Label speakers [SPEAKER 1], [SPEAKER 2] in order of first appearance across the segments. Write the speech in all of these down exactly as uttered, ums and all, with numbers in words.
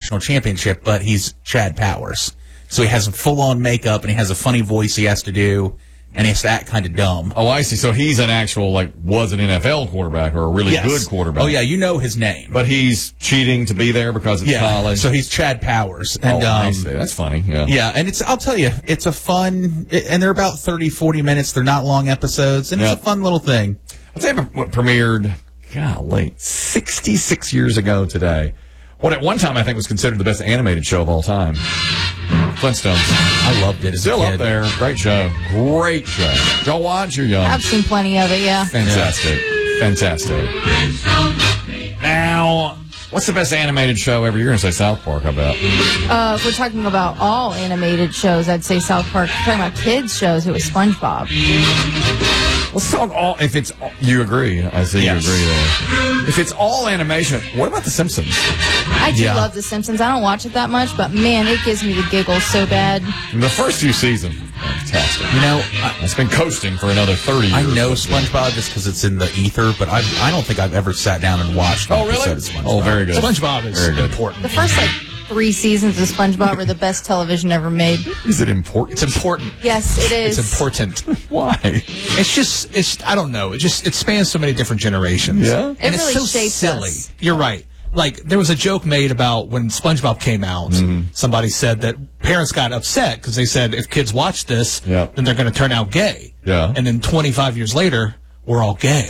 [SPEAKER 1] national championship, but he's Chad Powers. So he has full-on makeup, and he has a funny voice he has to do, and he has to act kind of dumb.
[SPEAKER 2] Oh, I see. So he's an actual, like, was an N F L quarterback or a really
[SPEAKER 1] yes.
[SPEAKER 2] good quarterback.
[SPEAKER 1] Oh, yeah, you know his name.
[SPEAKER 2] But he's cheating to be there because it's
[SPEAKER 1] yeah.
[SPEAKER 2] college.
[SPEAKER 1] So he's Chad Powers. And,
[SPEAKER 2] oh,
[SPEAKER 1] um,
[SPEAKER 2] I see. That's funny. Yeah.
[SPEAKER 1] Yeah, and it's, I'll tell you, it's a fun, and they're about thirty, forty minutes. They're not long episodes, and
[SPEAKER 2] yep.
[SPEAKER 1] it's a fun little thing.
[SPEAKER 2] I'll tell you what premiered, golly, sixty-six years ago today. What at one time I think was considered the best animated show of all time. Flintstones.
[SPEAKER 1] I loved it as
[SPEAKER 2] Still
[SPEAKER 1] a kid.
[SPEAKER 2] up there. Great show. Great show. Y'all watch? You're young.
[SPEAKER 3] I've seen plenty of it, yeah.
[SPEAKER 2] Fantastic. Yeah. Fantastic. Now, what's the best animated show ever? You're going to say South Park, I bet.
[SPEAKER 3] Uh, if we're talking about all animated shows, I'd say South Park. If we're talking about kids' shows, it was SpongeBob.
[SPEAKER 2] Let's talk all, if it's, you agree. I see yes. you agree there. If it's all animation, what about The Simpsons?
[SPEAKER 3] I do
[SPEAKER 1] yeah.
[SPEAKER 3] love The Simpsons. I don't watch it that much, but man, it gives me the giggles so bad.
[SPEAKER 2] The first few seasons, fantastic.
[SPEAKER 1] You know, I,
[SPEAKER 2] it's been coasting for another thirty years.
[SPEAKER 1] I know SpongeBob just because it's in the ether, but I I don't think I've ever sat down and watched an
[SPEAKER 2] oh, really?
[SPEAKER 1] episode of SpongeBob.
[SPEAKER 2] Oh, very good.
[SPEAKER 4] SpongeBob is
[SPEAKER 2] very good.
[SPEAKER 4] important.
[SPEAKER 3] The first, like, three seasons of SpongeBob are the best television ever made.
[SPEAKER 2] Is it important?
[SPEAKER 4] It's important.
[SPEAKER 3] Yes, it is.
[SPEAKER 4] It's important.
[SPEAKER 2] Why?
[SPEAKER 4] It's just, it's, I don't know. It just, it spans so many different generations.
[SPEAKER 2] Yeah.
[SPEAKER 3] It
[SPEAKER 4] and
[SPEAKER 3] really
[SPEAKER 4] it's so
[SPEAKER 3] shapes
[SPEAKER 4] silly.
[SPEAKER 3] us.
[SPEAKER 4] You're right. Like, there was a joke made about when SpongeBob came out. Mm-hmm. Somebody said that parents got upset because they said if kids watch this,
[SPEAKER 2] yep.
[SPEAKER 4] then they're going to turn out gay.
[SPEAKER 2] Yeah.
[SPEAKER 4] And then twenty-five years later, we're all gay.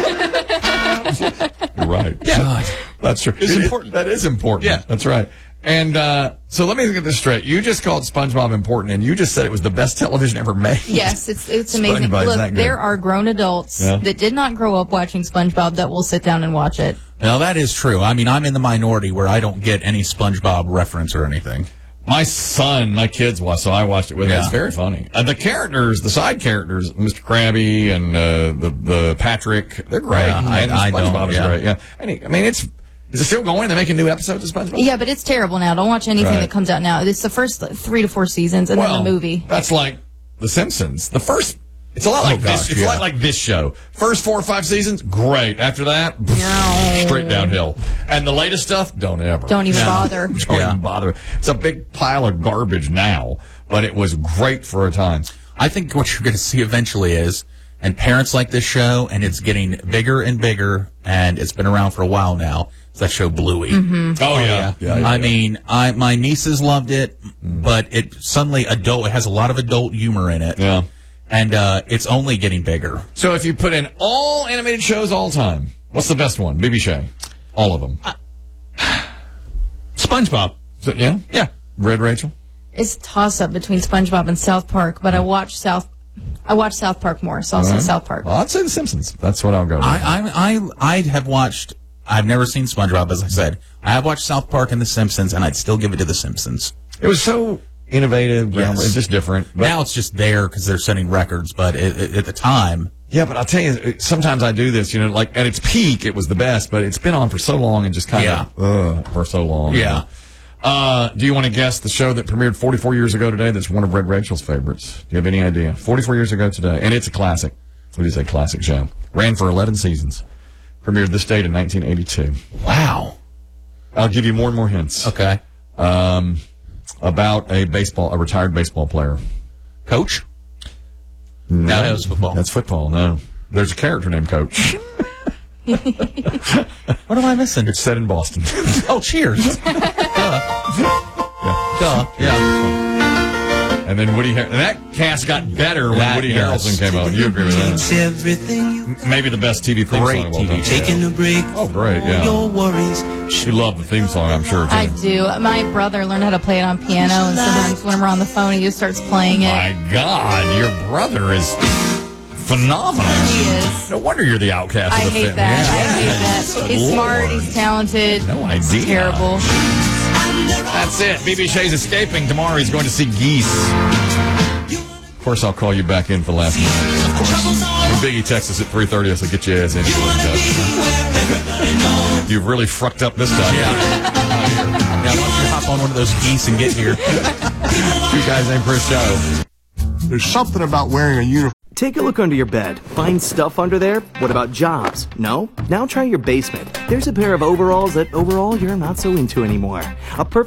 [SPEAKER 2] You're right.
[SPEAKER 4] Yeah. God.
[SPEAKER 2] That's true.
[SPEAKER 4] It's
[SPEAKER 2] it,
[SPEAKER 4] important.
[SPEAKER 2] That is important.
[SPEAKER 4] Yeah.
[SPEAKER 2] That's right. And uh, so let me get this straight. You just called SpongeBob important, and you just said it was the best television ever made.
[SPEAKER 3] Yes, it's it's amazing.
[SPEAKER 2] SpongeBob,
[SPEAKER 3] Look, there are grown adults
[SPEAKER 2] yeah.
[SPEAKER 3] that did not grow up watching SpongeBob that will sit down and watch it.
[SPEAKER 1] Now, that is true. I mean, I'm in the minority where I don't get any SpongeBob reference or anything.
[SPEAKER 2] My son, my kids watch, so I watched it with him.
[SPEAKER 1] Yeah.
[SPEAKER 2] It's very funny. Uh, the characters, the side characters, Mister Krabby and uh, the the Patrick, they're great.
[SPEAKER 1] Yeah, I-
[SPEAKER 2] and
[SPEAKER 1] I
[SPEAKER 2] SpongeBob
[SPEAKER 1] don't,
[SPEAKER 2] is
[SPEAKER 1] yeah.
[SPEAKER 2] great. Yeah, and he, I mean, it's is it still going? They're making new episodes of SpongeBob.
[SPEAKER 3] Yeah, but it's terrible now. Don't watch anything
[SPEAKER 2] Right.
[SPEAKER 3] that comes out now. It's the first like, three to four seasons, and
[SPEAKER 2] well,
[SPEAKER 3] then the movie.
[SPEAKER 2] That's like The Simpsons. The first, it's a lot like
[SPEAKER 1] Oh, gosh,
[SPEAKER 2] this. It's
[SPEAKER 1] yeah.
[SPEAKER 2] a lot like this show. First four or five seasons, great. After that, straight downhill. And the latest stuff, don't ever.
[SPEAKER 3] Don't even
[SPEAKER 2] No.
[SPEAKER 3] bother.
[SPEAKER 2] Don't
[SPEAKER 1] Yeah.
[SPEAKER 2] even bother. It's a big pile of garbage now, but it was great for a time.
[SPEAKER 1] I think what you're going to see eventually is, and parents like this show, and it's getting bigger and bigger, and it's been around for a while now, is that show Bluey.
[SPEAKER 3] Mm-hmm.
[SPEAKER 2] Oh, yeah. yeah, yeah
[SPEAKER 1] I
[SPEAKER 2] yeah.
[SPEAKER 1] mean, I my nieces loved it, but it suddenly adult, it has a lot of adult humor in it.
[SPEAKER 2] Yeah.
[SPEAKER 1] And uh, it's only getting bigger.
[SPEAKER 2] So if you put in all animated shows all time, what's the best one? B B Shay. All of them. Uh,
[SPEAKER 4] SpongeBob.
[SPEAKER 2] So, yeah?
[SPEAKER 4] Yeah.
[SPEAKER 2] Red Rachel?
[SPEAKER 3] It's a toss-up between SpongeBob and South Park, but I watch South I watch South Park more, so I'll say
[SPEAKER 2] right.
[SPEAKER 3] South Park.
[SPEAKER 2] Well, I'd say The Simpsons. That's what I'll go with.
[SPEAKER 1] I, I I I have watched. I've never seen SpongeBob, as I said. I have watched South Park and The Simpsons, and I'd still give it to The Simpsons.
[SPEAKER 2] It was so innovative.
[SPEAKER 1] Yes.
[SPEAKER 2] It's just different. But,
[SPEAKER 1] Now it's just there because they're setting records, but it, it, at the time,
[SPEAKER 2] yeah, but I'll tell you, sometimes I do this, you know, like at its peak, it was the best, but it's been on for so long and just kind
[SPEAKER 1] Yeah.
[SPEAKER 2] of, uh, for so long.
[SPEAKER 1] Yeah.
[SPEAKER 2] You know? Uh, do you want to guess the show that premiered forty-four years ago today that's one of Red Rachel's favorites? Do you have any idea? forty-four years ago today. And it's a classic. It is a classic show. Ran for eleven seasons. Premiered this date in nineteen eighty-two.
[SPEAKER 1] wow.
[SPEAKER 2] I'll give you more and more hints.
[SPEAKER 1] Okay.
[SPEAKER 2] Um, about a baseball, a retired baseball player.
[SPEAKER 1] Coach?
[SPEAKER 2] No,
[SPEAKER 1] that was football.
[SPEAKER 2] That's football, no. There's a character named Coach.
[SPEAKER 1] What am I missing?
[SPEAKER 2] It's set in Boston.
[SPEAKER 1] Oh, Cheers. Duh.
[SPEAKER 2] Yeah.
[SPEAKER 1] Duh. Yeah.
[SPEAKER 2] And then Woody Har- and that cast got better when
[SPEAKER 1] That-
[SPEAKER 2] Woody
[SPEAKER 1] yes.
[SPEAKER 2] Harrelson came out. You agree with that?
[SPEAKER 5] Everything you
[SPEAKER 2] Maybe the best T V theme
[SPEAKER 1] Great
[SPEAKER 2] song of all
[SPEAKER 1] T V
[SPEAKER 2] time.
[SPEAKER 5] taking a break.
[SPEAKER 2] Oh, great, yeah.
[SPEAKER 5] Your worries.
[SPEAKER 2] You love the theme song, I'm sure, too.
[SPEAKER 3] I do. My brother learned how to play it on piano, and sometimes when I'm on the phone, he just starts playing it.
[SPEAKER 2] My God, your brother is phenomenal.
[SPEAKER 3] He is.
[SPEAKER 2] No wonder you're the outcast
[SPEAKER 3] I
[SPEAKER 2] of the
[SPEAKER 3] hate
[SPEAKER 2] family.
[SPEAKER 3] that.
[SPEAKER 2] Yeah.
[SPEAKER 3] I hate that. He's
[SPEAKER 2] Lord.
[SPEAKER 3] smart. He's talented.
[SPEAKER 2] No idea.
[SPEAKER 3] It's terrible.
[SPEAKER 2] That's it. B B Shay's escaping. Tomorrow he's going to see Geese. Of course, I'll call you back in for the last one. When Biggie texts us at three thirty, I said, get your ass in. You've really fucked up this time.
[SPEAKER 1] Yeah. Yeah, why don't you hop on one of those geese and get here?
[SPEAKER 2] Two guys named Chris Show.
[SPEAKER 6] There's something about wearing a uniform.
[SPEAKER 7] Take a look under your bed. Find stuff under there? What about jobs? No? Now try your basement. There's a pair of overalls that overall you're not so into anymore. A perfect